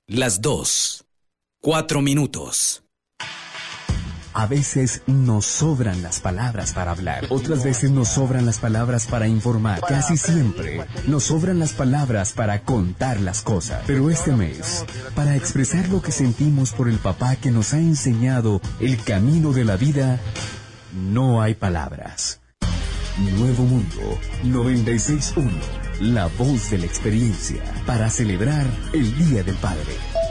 Las 2:04. A veces nos sobran las palabras para hablar, otras veces nos sobran las palabras para informar, casi siempre nos sobran las palabras para contar las cosas. Pero este mes, para expresar lo que sentimos por el papá que nos ha enseñado el camino de la vida, no hay palabras. Nuevo Mundo 96.1, la voz de la experiencia, para celebrar el Día del Padre.